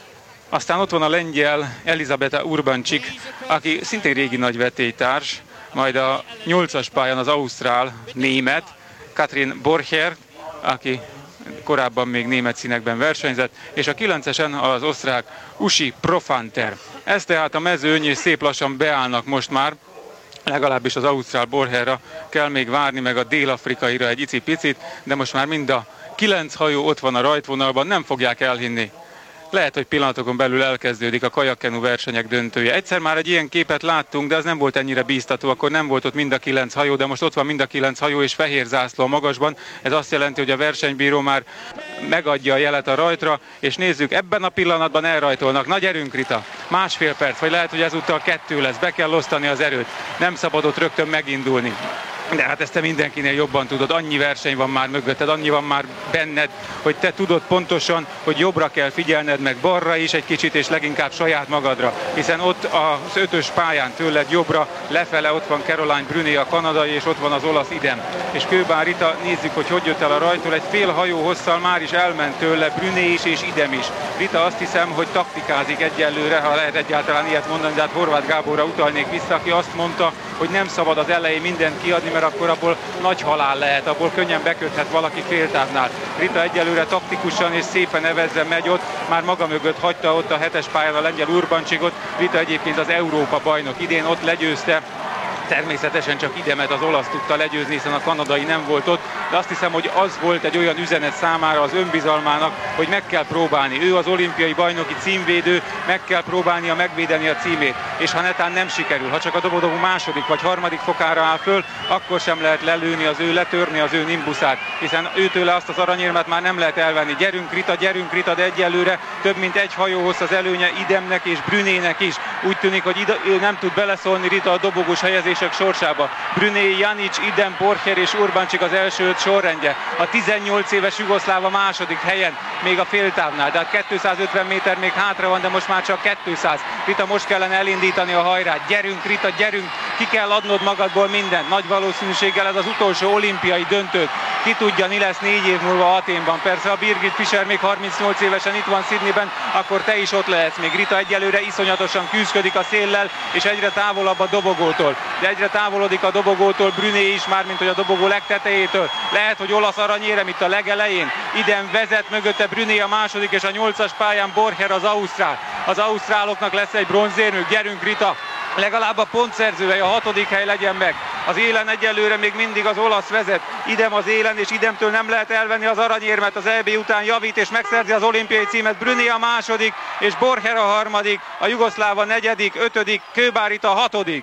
Aztán ott van a lengyel Elizabeta Urbancsik, aki szintén régi nagyvetélytárs, majd a nyolcas pályán az ausztrál német Katrin Borcher, aki korábban még német színekben versenyzett, és a kilencesen az osztrák Usi Profanter. Ez tehát a mezőny, és szép lassan beállnak most már, legalábbis az ausztrál Borcherra kell még várni, meg a dél-afrikaira egy icipicit, de most már mind a kilenc hajó ott van a rajtvonalban, nem fogják elhinni. Lehet, hogy pillanatokon belül elkezdődik a kajakkenu versenyek döntője. Egyszer már egy ilyen képet láttunk, de ez nem volt ennyire bíztató, akkor nem volt ott mind a kilenc hajó, de most ott van mind a kilenc hajó és fehér zászló a magasban. Ez azt jelenti, hogy a versenybíró már megadja a jelet a rajtra, és nézzük, ebben a pillanatban elrajtolnak. Nagy erőnk, Rita. Másfél perc, vagy lehet, hogy ezúttal kettő lesz. Be kell osztani az erőt. Nem szabad ott rögtön megindulni. De hát ezt te mindenkinél jobban tudod, annyi verseny van már mögötted, annyi van már benned, hogy te tudod pontosan, hogy jobbra kell figyelned, meg balra is egy kicsit, és leginkább saját magadra. Hiszen ott az ötös pályán tőled jobbra, lefele ott van Caroline Brunet, a kanadai, és ott van az olasz Idem. És Kőbán Rita, nézzük, hogy hogy jött el a rajtól, egy fél hajó hosszal már is elment tőle Brunet is és Idem is. Rita azt hiszem, hogy taktikázik egyelőre, ha lehet egyáltalán ilyet mondani, de hát Horváth Gáborra utalnék vissza, aki azt mondta, hogy nem szabad az elején mindent kiadni, mert akkor abból nagy halál lehet, abból könnyen beköthet valaki féltávnál. Rita egyelőre taktikusan és szépen evezve megy ott, már maga mögött hagyta ott a hetes pályán a lengyel Urbancsikot. Rita egyébként az Európa bajnok, idén ott legyőzte. Természetesen csak Idemet, az olasz tudta legyőzni, hiszen a kanadai nem volt ott, de azt hiszem, hogy az volt egy olyan üzenet számára, az önbizalmának, hogy meg kell próbálni. Ő az olimpiai bajnoki címvédő, meg kell próbálnia megvédeni a címét, és ha netán nem sikerül, ha csak a dobodobó második vagy harmadik fokára áll föl, akkor sem lehet lelőni az ő, letörni az ő nimbuszát, hiszen őtőle azt az aranyérmet már nem lehet elvenni. Gyerünk Rita, gyerünk Rita, de egyelőre több mint egy hajóhoz az előnye Idemnek és Brunének is. Úgy tűnik, hogy ide, ő nem tud beleszólni Rita a dobogós helyezés sorsába. Brunet, Janic, Idem, Borcher és Urbancsik az első öt sorrendje. A tizennyolc éves jugoszláv a második helyen, még a féltávnál. De hát kétszázötven méter még hátra van, de most már csak kétszáz. Rita, most kellene elindítani a hajrát. Gyerünk, Rita, gyerünk! Ki kell adnod magadból mindent. Nagy valószínűséggel ez az utolsó olimpiai döntőt. Ki tudja, mi lesz négy év múlva Athénban. Persze a Birgit Fischer még harmincnyolc évesen itt van Sydneyben, akkor te is ott lehetsz. Még Rita egyelőre iszonyatosan küzdködik a széllel, és egyre távolabb a dobogótól. De egyre távolodik a dobogótól Brunet is, mármint hogy a dobogó legtetejétől. Lehet, hogy olasz aranyérem itt a legelején. Idem vezet, mögötte Brunet a második, és a nyolcas pályán Borcher az ausztrál. Az ausztráloknak lesz egy bronzérmük. Gyerünk, Rita! Legalább a pontszerzőhely, a hatodik hely legyen meg. Az élen egyelőre még mindig az olasz vezet. Idem az élen, és Idemtől nem lehet elvenni az aranyérmet. Az é bé után javít és megszerzi az olimpiai címet. Brunet a második, és Borcher a harmadik, a jugoszláv a negyedik, ötödik, Kőbán Rita a hatodik.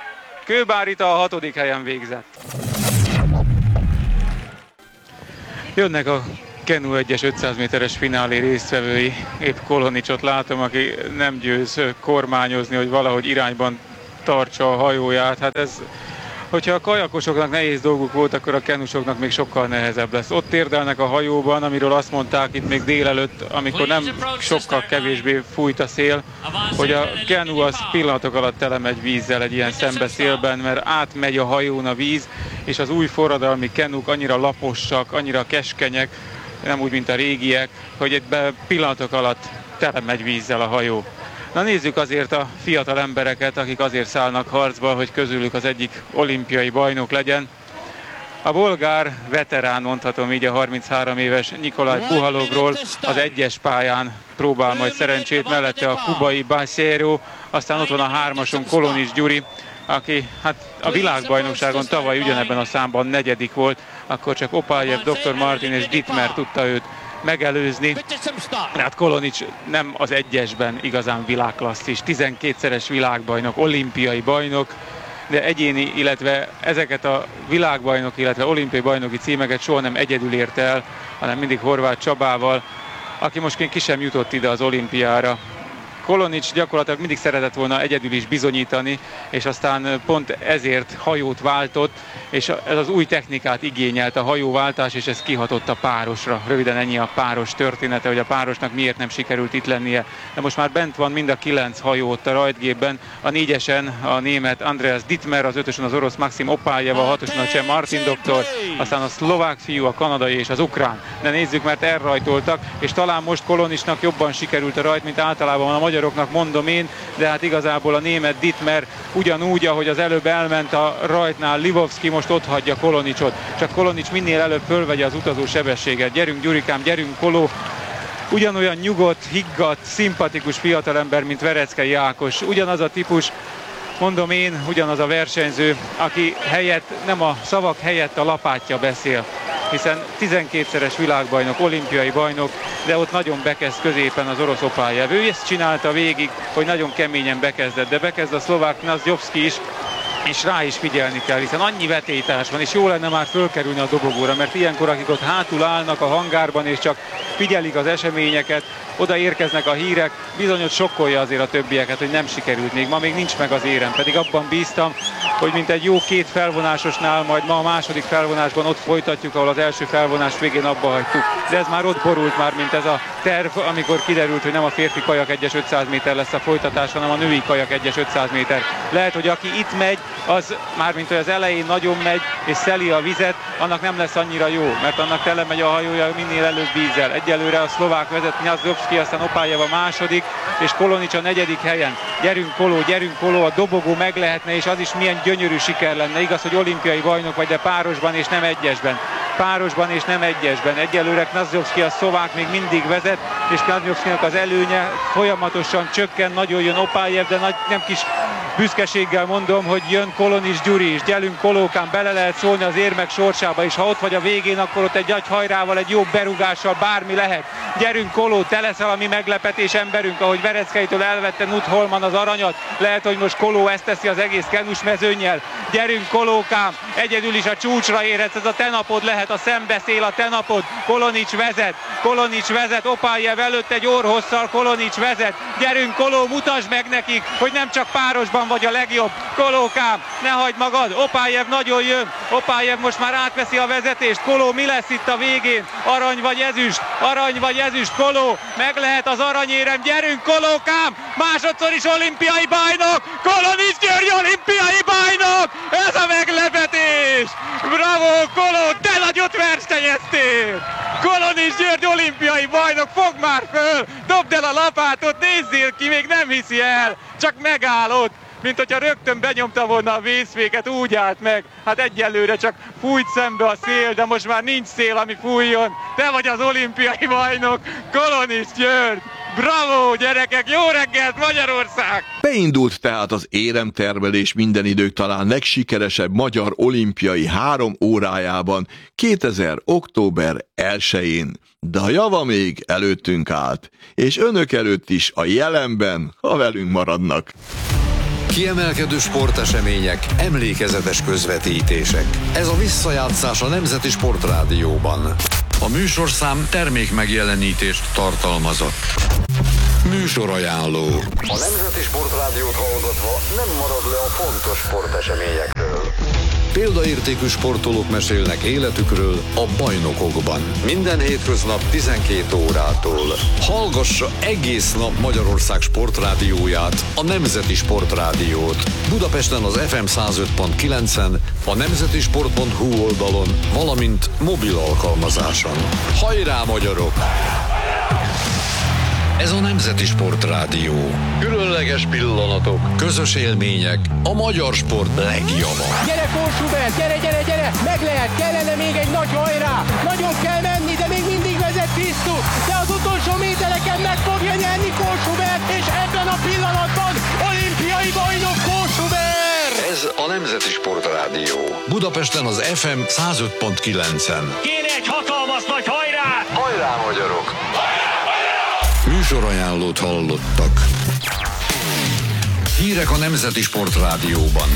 Kőbán Rita a hatodik helyen végzett. Jönnek a Kenu egyes ötszáz méteres finálé résztvevői. Épp Kolonicsot látom, aki nem győz kormányozni, hogy valahogy irányban tartsa a hajóját. Hát ez, hogyha a kajakosoknak nehéz dolguk volt, akkor a kenusoknak még sokkal nehezebb lesz. Ott térdelnek a hajóban, amiről azt mondták itt még délelőtt, amikor nem sokkal kevésbé fújt a szél, hogy a kenu az pillanatok alatt telemegy vízzel egy ilyen szembeszélben, mert átmegy a hajón a víz, és az új forradalmi kenuk annyira laposak, annyira keskenyek, nem úgy, mint a régiek, hogy egy pillanatok alatt telemegy vízzel a hajó. Na nézzük azért a fiatal embereket, akik azért szállnak harcba, hogy közülük az egyik olimpiai bajnok legyen. A bolgár veterán, mondhatom így, a harminchárom éves Nikolaj Puhalovról az egyes pályán próbál majd szerencsét, mellette a kubai Bacero, aztán ott van a hármason Kolonics Gyuri, aki hát a világbajnokságon tavaly ugyanebben a számban negyedik volt, akkor csak Opályev, doktor Martin és Dittmer tudta őt megelőzni. Hát Kolonics nem az egyesben igazán világklasszis, tizenkétszeres világbajnok, olimpiai bajnok, de egyéni, illetve ezeket a világbajnok, illetve olimpiai bajnoki címeket soha nem egyedül érte el, hanem mindig Horváth Csabával, aki mostként ki sem jutott ide az olimpiára. Kolonics gyakorlatilag mindig szeretett volna egyedül is bizonyítani, és aztán pont ezért hajót váltott, és ez az új technikát igényelt a hajóváltás, és ez kihatott a párosra. Röviden ennyi a páros története, hogy a párosnak miért nem sikerült itt lennie. De most már bent van mind a kilenc hajó ott a rajtgépben, a négyesen a német Andreas Dittmer, az ötösen az orosz Maxim Opáljev, a hatoson a cseh Martin Doktor, aztán a szlovák fiú, a kanadai és az ukrán. De nézzük, mert elrajtoltak, és talán most Kolonicsnak jobban sikerült a rajt, mint általában a magyaroknak, mondom én, de hát igazából a német Dittmer ugyanúgy, ahogy az előbb elment a rajtnál Livovski, most ott hagyja Kolonicsot. Csak Kolonics minél előbb fölvegye az utazó sebességet. Gyerünk Gyurikám, gyerünk Koló! Ugyanolyan nyugodt, higgadt, szimpatikus fiatalember, mint Vereckei Ákos. Ugyanaz a típus, mondom én, ugyanaz a versenyző, aki helyett, nem a szavak helyett a lapátja beszél. Hiszen tizenkétszeres világbajnok, olimpiai bajnok, de ott nagyon bekezd középen az orosz Opáljev. Ő ezt csinálta végig, hogy nagyon keményen bekezdett, de bekezd a szlovák Nazdjovszki is, és rá is figyelni kell, hiszen annyi vetélytárs van, és jó lenne már fölkerülni a dobogóra, mert ilyenkor, akik ott hátul állnak a hangárban, és csak figyelik az eseményeket, oda érkeznek a hírek, bizony ott sokkolja azért a többieket, hogy nem sikerült még, ma még nincs meg az érem, pedig abban bíztam, hogy mint egy jó két felvonásosnál, majd ma a második felvonásban ott folytatjuk, ahol az első felvonás végén abba hagytuk. De ez már ott borult már, mint ez a terv, amikor kiderült, hogy nem a férfi kajak egyes ötszáz méter lesz a folytatás, hanem a női kajak egyes ötszáz méter. Lehet, hogy aki itt megy, az már mint hogy az elején nagyon megy, és szeli a vizet, annak nem lesz annyira jó, mert annak tele megy a hajója minél előbb vízzel. Egyelőre a szlovák vezet Nazdjovszki, aztán Opáljev a második, és Kolonics a negyedik helyen. Gyerünk Koló, gyerünk Koló, a dobogó meg lehetne, és az is milyen gyönyörű siker lenne. Igaz, hogy olimpiai bajnok vagy, de párosban és nem egyesben. Párosban és nem egyesben. Egyelőre Nazdjovszki a szlovák még mindig vezet, és Nazdjovszkinak az előnye folyamatosan csökken, nagyon jön Opáljev, de nagy, nem kis büszkeséggel mondom, hogy jön Kolonics Gyuri is. Gyerünk Kolókán, bele lehet szólni az érmek sorsába, és ha ott vagy a végén, akkor ott egy nagy hajrával, egy jó berugással bármi lehet. Gyerünk Koló, te leszel a mi meglepetés emberünk, ahogy Vereckeitől elvette Nut Holman az aranyat. Lehet, hogy most Koló ezt teszi az egész kenus mezőnnyel. Gyerünk Kolókám, egyedül is a csúcsra érhetsz, ez a te napod lehet, a szembeszél a te napod. Kolonics vezet, Kolonics vezet, Opáljev előtt egy orrhosszal, Kolonics vezet. Gyerünk Koló, mutasd meg nekik, hogy nem csak párosban vagy a legjobb. Kolókám, ne hagyd magad, Opáljev nagyon jön, Opáljev most már átveszi a vezetést. Koló, mi lesz itt a végén? Arany vagy ezüst, arany vagy ezüst, Koló, meg lehet az aranyérem, gyerünk Kolókám, másodszor is olimpiai bajnok, Kolonics György olimpiai bajnok, ez a meglepetés! Bravo Koló, te nagyot versenyeztél! Kolonics György olimpiai bajnok, fogd már föl, dobd el a lapátot, nézzél ki, még nem hiszi el, csak megállott. Mint hogyha rögtön benyomta volna a vészféket, úgy állt meg. Hát egyelőre csak fújt szembe a szél, de most már nincs szél, ami fújjon. Te vagy az olimpiai bajnok, Kolonics György! Bravo, gyerekek! Jó reggelt, Magyarország! Beindult tehát az éremtermelés minden idők talán legsikeresebb magyar olimpiai három órájában kétezer október elsején. De a java még előttünk állt, és önök előtt is a jelenben, ha velünk maradnak. Kiemelkedő sportesemények, emlékezetes közvetítések. Ez a visszajátszás a Nemzeti Sportrádióban. A műsorszám termékmegjelenítést tartalmazott. Műsorajánló. A Nemzeti Sportrádiót hallgatva nem marad le a fontos sporteseményekről. Példaértékű sportolók mesélnek életükről a bajnokokban. Minden hétköznap tizenkét órától. Hallgassa egész nap Magyarország sportrádióját, a Nemzeti Sportrádiót. Budapesten az ef em száz öt pont kilencen, a nemzetisport pont hu oldalon, valamint mobil alkalmazáson. Hajrá magyarok! Ez a Nemzeti Sportrádió. Különleges pillanatok, közös élmények, a magyar sport legjava. Gyere Kósubert, gyere, gyere, gyere! Meg lehet, kellene még egy nagy hajrá! Nagyon kell menni, de még mindig vezet Krisztus! De az utolsó métereken meg fogja nyerni Kósubert, és ebben a pillanatban olimpiai bajnok Kósubert! Ez a Nemzeti Sportrádió. Budapesten az ef em száz öt pont kilencen. Kéne egy hatalmas nagy hajrá! Hajrá magyarok! Műsorajánlót hallottak. Hírek a Nemzeti Sportrádióban.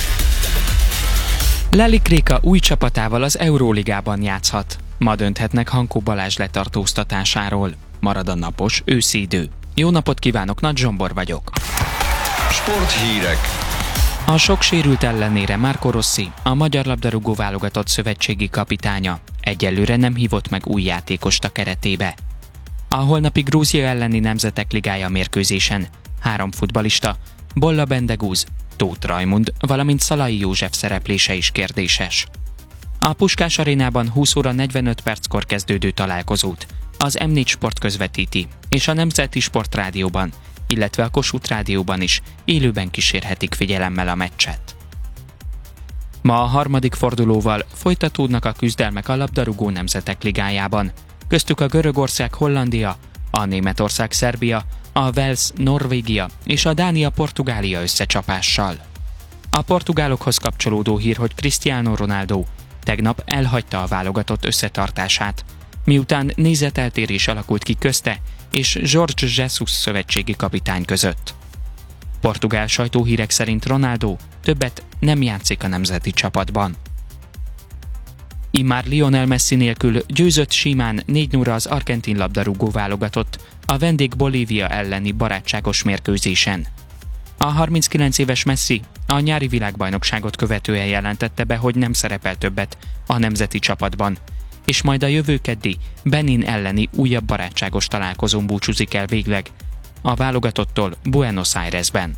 Leli Kréka új csapatával az Euróligában játszhat. Ma dönthetnek Hankó Balázs letartóztatásáról. Marad a napos őszi idő. Jó napot kívánok, Nagy Zsombor vagyok. Sporthírek. A sok sérült ellenére Marco Rossi, a magyar labdarúgó válogatott szövetségi kapitánya egyelőre nem hívott meg új játékost a keretébe. A holnapi Grúzia elleni Nemzetek Ligája mérkőzésen három futballista, Bolla Bendegúz, Tóth Rajmund, valamint Szalai József szereplése is kérdéses. A Puskás Arénában húsz óra negyvenöt perckor kezdődő találkozót az em négy Sport közvetíti, és a Nemzeti Sportrádióban, illetve a Kossuth Rádióban is élőben kísérhetik figyelemmel a meccset. Ma a harmadik fordulóval folytatódnak a küzdelmek a labdarúgó Nemzetek Ligájában, köztük a Görögország Hollandia, a Németország Szerbia, a Wales Norvégia és a Dánia Portugália összecsapással. A portugálokhoz kapcsolódó hír, hogy Cristiano Ronaldo tegnap elhagyta a válogatott összetartását, miután nézeteltérés alakult ki közte és Jorge Jesus szövetségi kapitány között. Portugál sajtóhírek szerint Ronaldo többet nem játszik a nemzeti csapatban. Immár Lionel Messi nélkül győzött simán négy nulla az argentin labdarúgó válogatott a vendég Bolívia elleni barátságos mérkőzésen. A harminckilenc éves Messi a nyári világbajnokságot követően jelentette be, hogy nem szerepel többet a nemzeti csapatban, és majd a jövő keddi Benin elleni újabb barátságos találkozón búcsúzik el végleg a válogatottól Buenos Airesben.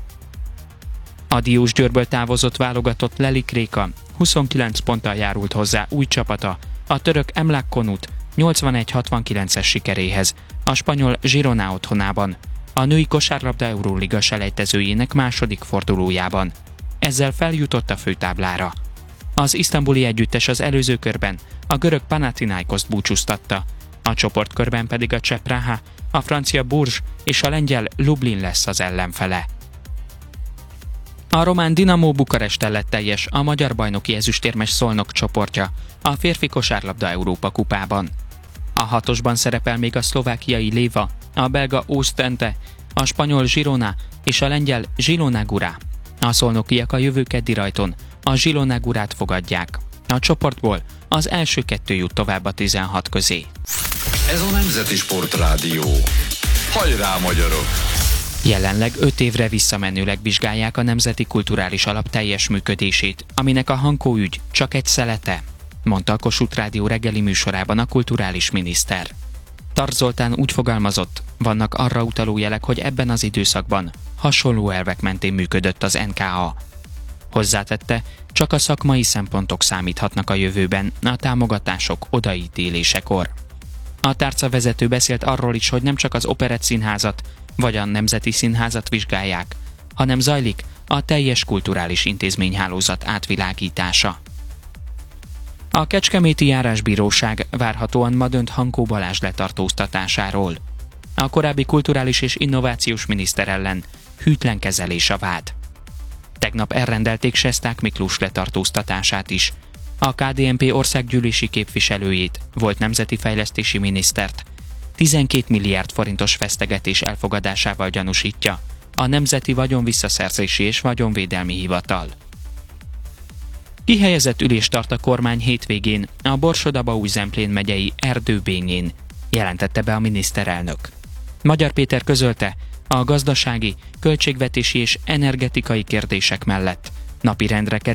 A Diósgyőrből távozott válogatott Leli Kréka huszonkilenc ponttal járult hozzá új csapata a török Emlak Konut nyolcvanegy hatvankilences sikeréhez a spanyol Girona otthonában, a női kosárlabda Euróliga selejtezőjének második fordulójában. Ezzel feljutott a főtáblára. Az isztambuli együttes az előző körben a görög Panathinaikoszt búcsúztatta, a csoportkörben pedig a cseh Praha, a francia Bourges és a lengyel Lublin lesz az ellenfele. A román Dinamo Bukaresttel lett teljes a magyar bajnoki ezüstérmes Szolnok csoportja a férfi kosárlabda Európa kupában. A hatosban szerepel még a szlovákiai Léva, a belga Óstente, a spanyol Girona és a lengyel Zilona Gura. A szolnokiak a jövő keddi rajton a Zilona Gurát fogadják. A csoportból az első kettő jut tovább a tizenhat közé. Ez a Nemzeti Sportrádió. Hajrá, magyarok! Jelenleg öt évre visszamenőleg vizsgálják a Nemzeti Kulturális Alap teljes működését, aminek a Hankó ügy csak egy szelete, mondta a Kossuth Rádió reggeli műsorában a kulturális miniszter. Tarts Zoltán úgy fogalmazott, vannak arra utaló jelek, hogy ebben az időszakban hasonló elvek mentén működött az en ká á. Hozzátette, csak a szakmai szempontok számíthatnak a jövőben a támogatások odaítélésekor. A tárcavezető beszélt arról is, hogy nem csak az Operett Színházat vagy a Nemzeti Színházat vizsgálják, hanem zajlik a teljes kulturális intézményhálózat átvilágítása. A Kecskeméti Járásbíróság várhatóan ma dönt Hankó Balázs letartóztatásáról. A korábbi kulturális és innovációs miniszter ellen hűtlen kezelés a vád. Tegnap elrendelték Sesták Miklós letartóztatását is. A ká dé en pé országgyűlési képviselőjét, volt nemzeti fejlesztési minisztert, tizenkét milliárd forintos vesztegetés elfogadásával gyanúsítja a Nemzeti Vagyonvisszaszerzési és Vagyonvédelmi Hivatal. Kihelyezett ülést tart a kormány hétvégén a Borsod-Abaúj-Zemplén megyei Erdőbényén, jelentette be a miniszterelnök. Magyar Péter közölte, a gazdasági, költségvetési és energetikai kérdések mellett napirendre kerül